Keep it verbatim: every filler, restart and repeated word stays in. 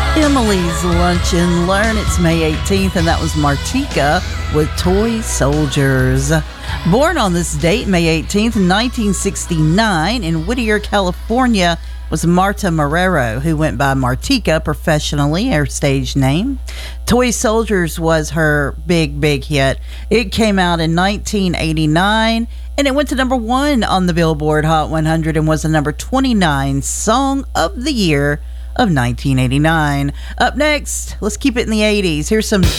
Emily's Lunch and Learn. It's May eighteenth, and that was Martika with Toy Soldiers. Born on this date, May eighteenth, nineteen sixty-nine, in Whittier, California, was Marta Marrero, who went by Martika professionally, her stage name. Toy Soldiers was her big, big hit. It came out in nineteen eighty-nine, and it went to number one on the Billboard Hot one hundred and was the number twenty-nine Song of the Year of nineteen eighty-nine. Up next, let's keep it in the eighties. Here's some